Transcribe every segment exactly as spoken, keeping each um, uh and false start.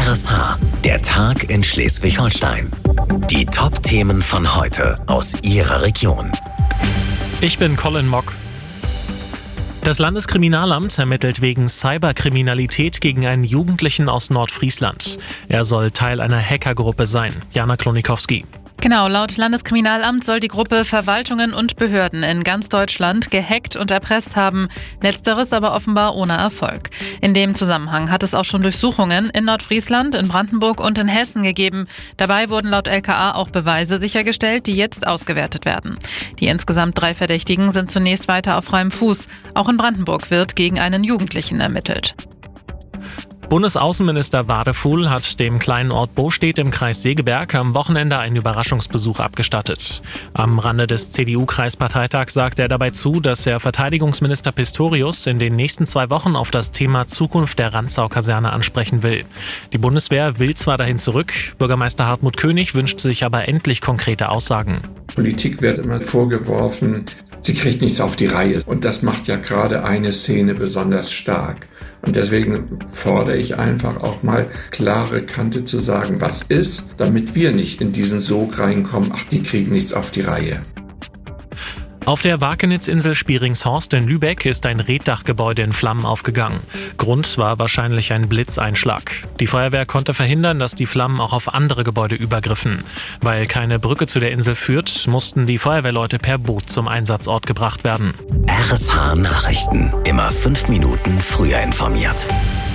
R S H, der Tag in Schleswig-Holstein. Die Top-Themen von heute aus Ihrer Region. Ich bin Colin Mock. Das Landeskriminalamt ermittelt wegen Cyberkriminalität gegen einen Jugendlichen aus Nordfriesland. Er soll Teil einer Hackergruppe sein. Jana Klonikowski. Genau, laut Landeskriminalamt soll die Gruppe Verwaltungen und Behörden in ganz Deutschland gehackt und erpresst haben, letzteres aber offenbar ohne Erfolg. In dem Zusammenhang hat es auch schon Durchsuchungen in Nordfriesland, in Brandenburg und in Hessen gegeben. Dabei wurden laut L K A auch Beweise sichergestellt, die jetzt ausgewertet werden. Die insgesamt drei Verdächtigen sind zunächst weiter auf freiem Fuß. Auch in Brandenburg wird gegen einen Jugendlichen ermittelt. Bundesaußenminister Wadefuhl hat dem kleinen Ort Bostedt im Kreis Segeberg am Wochenende einen Überraschungsbesuch abgestattet. Am Rande des C D U-Kreisparteitags sagte er dabei zu, dass er Verteidigungsminister Pistorius in den nächsten zwei Wochen auf das Thema Zukunft der Rantzau-Kaserne ansprechen will. Die Bundeswehr will zwar dahin zurück, Bürgermeister Hartmut König wünscht sich aber endlich konkrete Aussagen. Politik wird immer vorgeworfen, sie kriegt nichts auf die Reihe. Und das macht ja gerade eine Szene besonders stark. Und deswegen fordere ich einfach auch mal klare Kante zu sagen, was ist, damit wir nicht in diesen Sog reinkommen, ach, die kriegen nichts auf die Reihe. Auf der Wakenitz-Insel Spieringshorst in Lübeck ist ein Reetdachgebäude in Flammen aufgegangen. Grund war wahrscheinlich ein Blitzeinschlag. Die Feuerwehr konnte verhindern, dass die Flammen auch auf andere Gebäude übergriffen. Weil keine Brücke zu der Insel führt, mussten die Feuerwehrleute per Boot zum Einsatzort gebracht werden. R S H Nachrichten. Immer fünf Minuten früher informiert.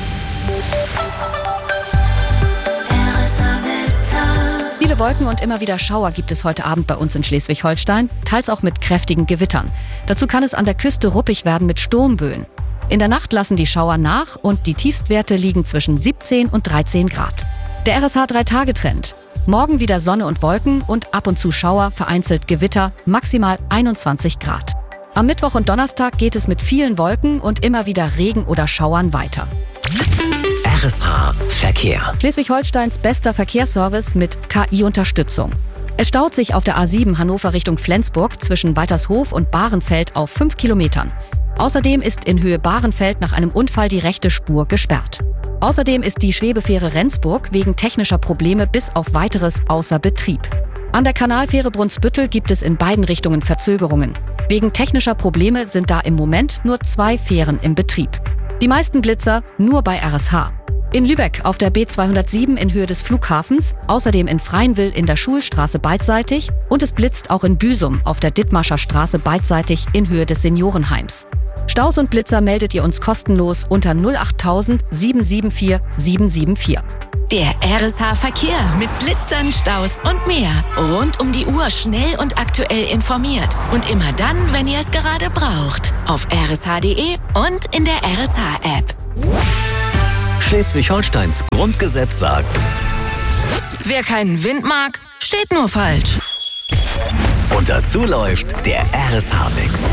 Viele Wolken und immer wieder Schauer gibt es heute Abend bei uns in Schleswig-Holstein, teils auch mit kräftigen Gewittern. Dazu kann es an der Küste ruppig werden mit Sturmböen. In der Nacht lassen die Schauer nach und die Tiefstwerte liegen zwischen siebzehn und dreizehn Grad. Der R S H drei Tage Trend. Morgen wieder Sonne und Wolken und ab und zu Schauer, vereinzelt Gewitter, maximal einundzwanzig Grad. Am Mittwoch und Donnerstag geht es mit vielen Wolken und immer wieder Regen oder Schauern weiter. R S H Verkehr. Schleswig-Holsteins bester Verkehrsservice mit K I-Unterstützung. Es staut sich auf der A sieben Hannover Richtung Flensburg zwischen Weitershof und Bahrenfeld auf fünf Kilometern. Außerdem ist in Höhe Bahrenfeld nach einem Unfall die rechte Spur gesperrt. Außerdem ist die Schwebefähre Rendsburg wegen technischer Probleme bis auf weiteres außer Betrieb. An der Kanalfähre Brunsbüttel gibt es in beiden Richtungen Verzögerungen. Wegen technischer Probleme sind da im Moment nur zwei Fähren im Betrieb. Die meisten Blitzer nur bei R S H. In Lübeck auf der B zweihundertsieben in Höhe des Flughafens, außerdem in Freienwil in der Schulstraße beidseitig und es blitzt auch in Büsum auf der Dithmarscher Straße beidseitig in Höhe des Seniorenheims. Staus und Blitzer meldet ihr uns kostenlos unter null acht null null sieben sieben vier sieben sieben vier. Der R S H Verkehr mit Blitzern, Staus und mehr. Rund um die Uhr schnell und aktuell informiert. Und immer dann, wenn ihr es gerade braucht. Auf r s h punkt d e und in der R S H-App. Schleswig-Holsteins Grundgesetz sagt: Wer keinen Wind mag, steht nur falsch. Und dazu läuft der R S H-Mix.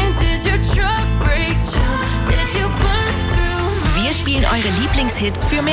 Wir spielen eure Lieblingshits für mehr